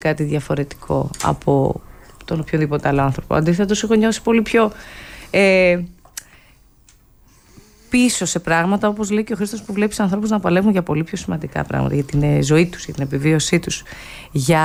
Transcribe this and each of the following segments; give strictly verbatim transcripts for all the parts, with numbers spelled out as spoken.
κάτι διαφορετικό από τον οποιοδήποτε άλλο άνθρωπο. Αντίθετος, έχω νιώσει πολύ πιο ε, πίσω σε πράγματα, όπως λέει και ο Χρήστος, που βλέπεις ανθρώπους να παλεύουν για πολύ πιο σημαντικά πράγματα, για την ζωή τους, για την επιβίωσή τους, για,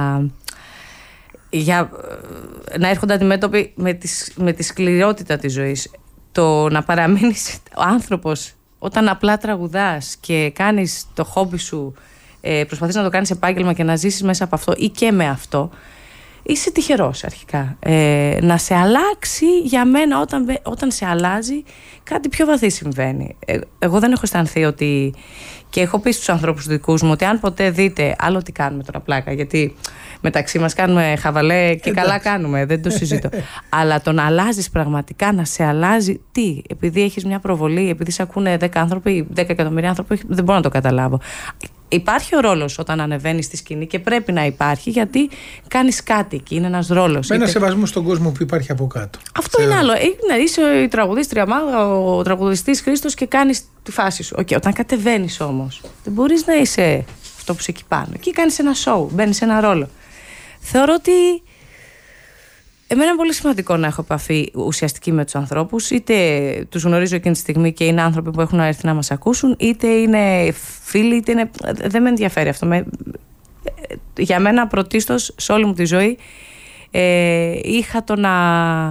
για να έρχονται αντιμέτωποι με τη, με τη σκληρότητα της ζωής. Το να παραμείνεις άνθρωπος όταν απλά τραγουδάς και κάνεις το χόμπι σου, ε, προσπαθείς να το κάνεις επάγγελμα και να ζήσεις μέσα από αυτό ή και με αυτό, είσαι τυχερός αρχικά. Ε, να σε αλλάξει, για μένα, όταν, όταν σε αλλάζει, κάτι πιο βαθύ συμβαίνει. Ε, εγώ δεν έχω αισθανθεί ότι. Και έχω πει στους ανθρώπους δικούς μου ότι αν ποτέ δείτε. Άλλο τι κάνουμε τώρα, πλάκα, γιατί μεταξύ μας κάνουμε χαβαλέ και καλά κάνουμε, δεν το συζητώ. Αλλά το να αλλάζεις πραγματικά, να σε αλλάζει, τι, επειδή έχεις μια προβολή, επειδή σε ακούνε δέκα άνθρωποι, δέκα εκατομμύρια άνθρωποι, δεν μπορώ να το καταλάβω. Υπάρχει ο ρόλος όταν ανεβαίνεις στη σκηνή και πρέπει να υπάρχει, γιατί κάνεις κάτι και είναι ένας ρόλος. Με ένα είτε... σεβασμό στον κόσμο που υπάρχει από κάτω. Αυτό σε... είναι άλλο. Είναι, είσαι η τραγουδίστρια Μάγδα, ο τραγουδιστής Χρήστος και κάνεις τη φάση σου. Okay, όταν κατεβαίνεις όμως, δεν μπορείς να είσαι αυτό που είσαι εκεί πάνω. Εκεί κάνεις ένα show, μπαίνεις σε ένα ρόλο. Θεωρώ ότι εμένα είναι πολύ σημαντικό να έχω επαφή ουσιαστική με τους ανθρώπους, είτε τους γνωρίζω εκείνη τη στιγμή και είναι άνθρωποι που έχουν έρθει να μας ακούσουν, είτε είναι φίλοι, είτε είναι. Δεν με ενδιαφέρει αυτό. Με... Για μένα, πρωτίστως σε όλη μου τη ζωή, ε, είχα το να.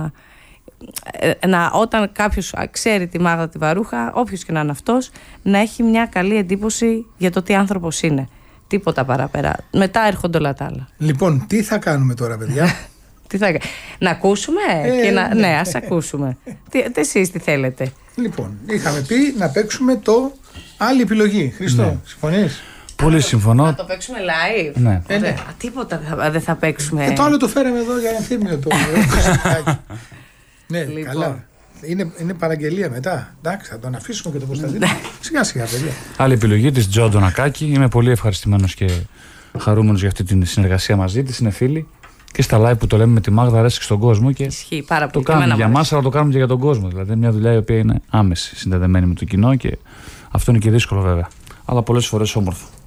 να όταν κάποιος ξέρει τη Μάγδα τη Βαρούχα, όποιος και να είναι αυτός, να έχει μια καλή εντύπωση για το τι άνθρωπος είναι. Τίποτα παραπέρα. Μετά έρχονται όλα τα άλλα. Λοιπόν, τι θα κάνουμε τώρα, παιδιά? Τι θα... Να ακούσουμε ε, και να... ναι, ναι, ας ακούσουμε. τι, εσείς τι θέλετε? Λοιπόν, είχαμε πει να παίξουμε το άλλη επιλογή. Χρήστο, ναι. Συμφωνείς? Πολύ συμφωνώ. Να το παίξουμε live? Ναι. Ε, ναι. Α, τίποτα δεν θα παίξουμε. Ε, το άλλο το φέραμε εδώ για ενθύμιο το. Ναι, λοιπόν. Καλά. Είναι, είναι παραγγελία μετά. Εντάξει, θα τον αφήσουμε και το Κωνσταντίνο. Σιγά σιγά, παιδιά. Άλλη επιλογή της Τζο Ντονακάκη. Είμαι πολύ ευχαριστημένος και χαρούμενος για αυτή τη συνεργασία μαζί της. Είναι φίλοι. Και στα live που το λέμε με τη Μάγδα αρέσει και στον κόσμο. Και ισχύει πάρα το πολύ. κάνουμε για μας, αλλά το κάνουμε και για τον κόσμο. Δηλαδή είναι μια δουλειά η οποία είναι άμεση συνδεδεμένη με το κοινό και αυτό είναι και δύσκολο βέβαια. Αλλά πολλές φορές όμορφο.